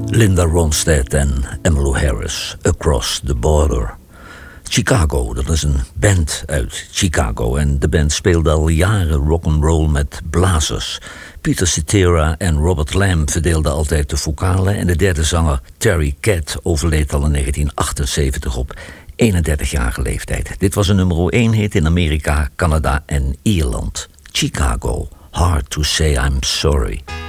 Linda Ronstadt en Emmylou Harris, Across the Border. Chicago, dat is een band uit Chicago en de band speelde al jaren rock'n'roll met blazers. Peter Cetera en Robert Lamb verdeelden altijd de vocalen en de derde zanger Terry Cat overleed al in 1978 op 31-jarige leeftijd. Dit was een nummer 1 hit in Amerika, Canada en Ierland. Chicago, Hard to Say I'm Sorry.